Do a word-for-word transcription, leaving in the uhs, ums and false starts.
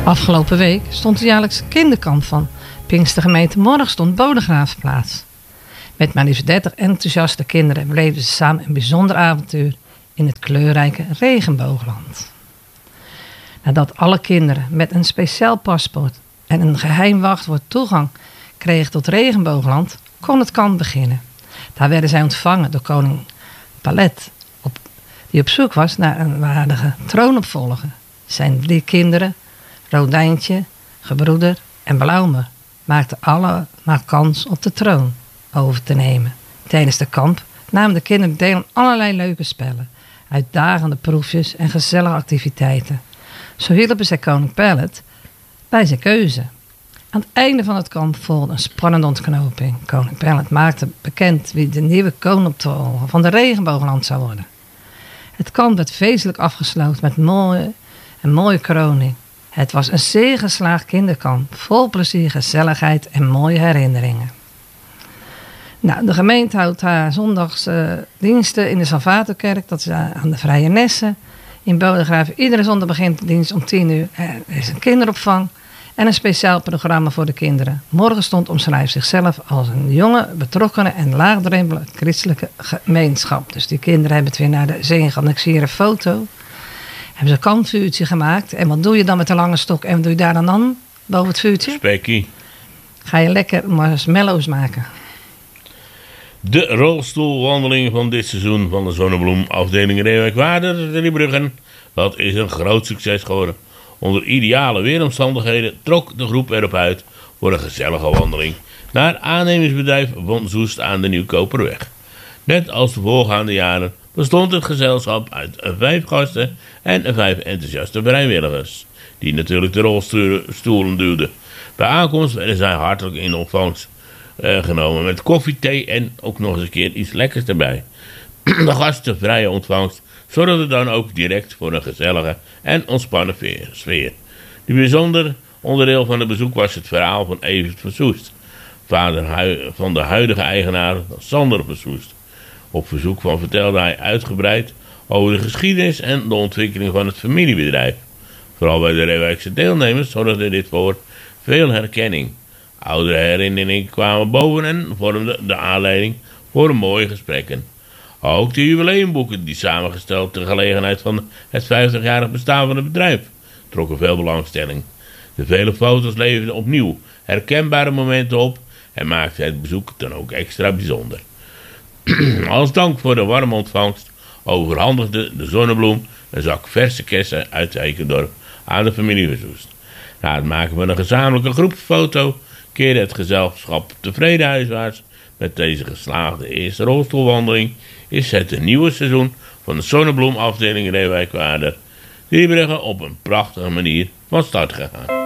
Afgelopen week stond de jaarlijkse kinderkamp van Pinkstergemeente Morgenstond Bodegraven plaats. Met maar liefst dertig enthousiaste kinderen beleefden ze samen een bijzonder avontuur in het kleurrijke regenboogland. Nadat alle kinderen met een speciaal paspoort en een geheim wachtwoord toegang kregen tot regenboogland, kon het kamp beginnen. Daar werden zij ontvangen door koning Palet, op, die op zoek was naar een waardige troonopvolger. Zijn drie kinderen, Rodijntje, Gebroeder en Blauwmer, maakten allemaal kans op de troon over te nemen. Tijdens de kamp namen de kinderen deel aan allerlei leuke spellen, uitdagende proefjes en gezellige activiteiten. Zo hielpen zij koning Palet bij zijn keuze. Aan het einde van het kamp volgde een spannende ontknoping. Koning Palet maakte bekend wie de nieuwe koning van de regenboogland zou worden. Het kamp werd feestelijk afgesloten met mooie, een mooie kroning. Het was een zeer geslaagd kinderkamp, vol plezier, gezelligheid en mooie herinneringen. Nou, de gemeente houdt haar zondagsdiensten uh, in de Salvatorkerk, dat is aan de Vrije Nessen. In Bodegraven, iedere zondag begint de dienst om tien uur. Er is een kinderopvang en een speciaal programma voor de kinderen. Morgenstond omschrijft zichzelf als een jonge, betrokkene en laagdrempelige christelijke gemeenschap. Dus die kinderen hebben het weer naar de zee gegaan. Ik zie hier een foto. Hebben ze een kampvuurtje gemaakt. En wat doe je dan met een lange stok? En wat doe je daar dan aan boven het vuurtje? Spekkie. Ga je lekker marshmallows maken. De rolstoelwandeling van dit seizoen van de Zonnebloem afdeling Reewijk-Waarder, Driebruggen, dat is een groot succes geworden. Onder ideale weeromstandigheden trok de groep erop uit voor een gezellige wandeling naar het aannemingsbedrijf van Soest aan de Nieuwkoperweg. Net als de voorgaande jaren bestond het gezelschap uit vijf gasten en vijf enthousiaste vrijwilligers, die natuurlijk de rolstoelen duwden. Bij aankomst werden zij hartelijk in ontvangst uh, genomen met koffie, thee en ook nog eens een keer iets lekkers erbij. De gastenvrije ontvangst zorgde dan ook direct voor een gezellige en ontspannen sfeer. Een bijzonder onderdeel van het bezoek was het verhaal van Evert van Soest, vader van de huidige eigenaar Sander van Soest. Op verzoek van vertelde hij uitgebreid over de geschiedenis en de ontwikkeling van het familiebedrijf. Vooral bij de Reewijkse deelnemers zorgde dit voor veel herkenning. Oudere herinneringen kwamen boven en vormden de aanleiding voor een mooie gesprekken. Ook de jubileumboeken die samengesteld ter gelegenheid van het vijftigjarig bestaan van het bedrijf trokken veel belangstelling. De vele foto's leverden opnieuw herkenbare momenten op en maakten het bezoek dan ook extra bijzonder. Als dank voor de warme ontvangst overhandigde de Zonnebloem een zak verse kersen uit Eikendorp aan de familie van Soest. Na het maken van een gezamenlijke groepsfoto keerde het gezelschap tevreden huiswaarts. Met deze geslaagde eerste rolstoelwandeling is het een nieuwe seizoen van de Zonnebloem afdeling Reewijk-Waarder Driebruggen op een prachtige manier van start gegaan.